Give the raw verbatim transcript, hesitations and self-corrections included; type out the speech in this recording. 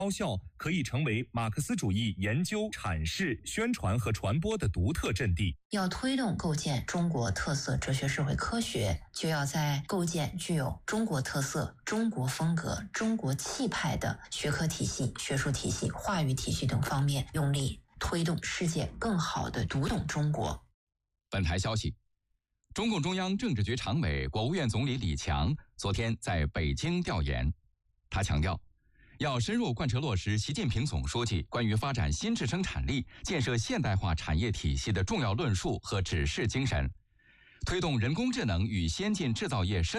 高校可以成为马克思主义研究、阐释、宣传和传播的独特阵地。 要推动构建中国特色哲学社会科学，就要在构建具有中国特色、中国风格、中国气派的学科体系、学术体系、话语体系等方面用力推动世界更好地读懂中国。 本台消息，中共中央政治局常委、国务院总理李强昨天在北京调研，他强调，要深入贯彻落实习近平总书记关于发展新质生产力、建设现代化产业体系的重要论述和指示精神，推动人工智能与先进制造业深